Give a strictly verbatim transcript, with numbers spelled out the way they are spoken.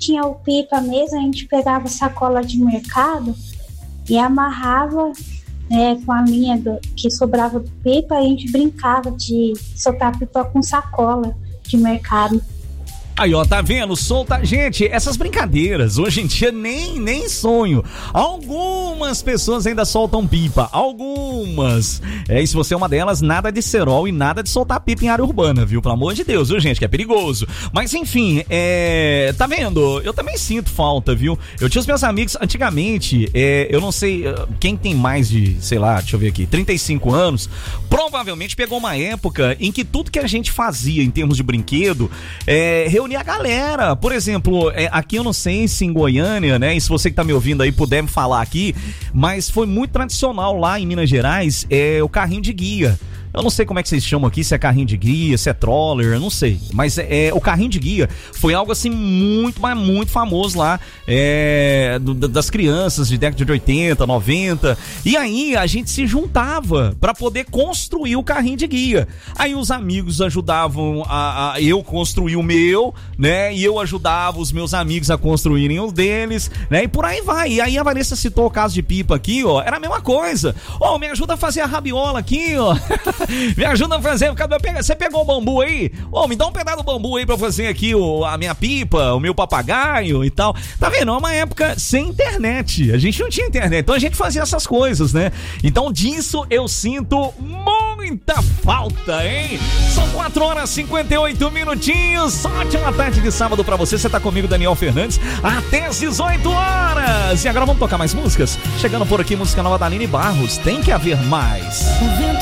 tinha o pipa mesmo, a gente pegava sacola de mercado e amarrava, né, com a linha do, que sobrava do pipa, a gente brincava de soltar pipa com sacola de mercado. Aí, ó, tá vendo? Solta. Gente, essas brincadeiras, hoje em dia nem, nem sonho. Algumas pessoas ainda soltam pipa. Algumas. É, e se você é uma delas, nada de cerol e nada de soltar pipa em área urbana, viu? Pelo amor de Deus, viu, gente? Que é perigoso. Mas, enfim, é... tá vendo? Eu também sinto falta, viu? Eu tinha os meus amigos, antigamente, é... eu não sei, quem tem mais de, sei lá, deixa eu ver aqui, trinta e cinco anos, provavelmente pegou uma época em que tudo que a gente fazia em termos de brinquedo, é... reunir a galera. Por exemplo, é, aqui eu não sei se em Goiânia, né, e se você que tá me ouvindo aí puder me falar aqui, mas foi muito tradicional lá em Minas Gerais, é o carrinho de guia. Eu não sei como é que vocês chamam aqui, se é carrinho de guia, se é troller, eu não sei. Mas é, é, o carrinho de guia foi algo assim muito, mas muito famoso lá, é, do, das crianças de década de oitenta, noventa. E aí a gente se juntava pra poder construir o carrinho de guia. Aí os amigos ajudavam a, a eu construir o meu, né? E eu ajudava os meus amigos a construírem os deles, né? E por aí vai. E aí a Vanessa citou o caso de pipa aqui, ó. Era a mesma coisa. Ó, oh, me ajuda a fazer a rabiola aqui, ó. Me ajuda a fazer, você pegou o bambu aí? Ô, oh, me dá um pedaço do bambu aí pra fazer aqui o, a minha pipa, o meu papagaio e tal. Tá vendo? É uma época sem internet. A gente não tinha internet, então a gente fazia essas coisas, né? Então disso eu sinto muita falta, hein? São quatro horas e cinquenta e oito minutinhos. Ótima tarde de sábado pra você. Você tá comigo, Daniel Fernandes, até as dezoito horas. E agora vamos tocar mais músicas? Chegando por aqui, música nova da Aline Barros, Tem Que Haver Mais. O vento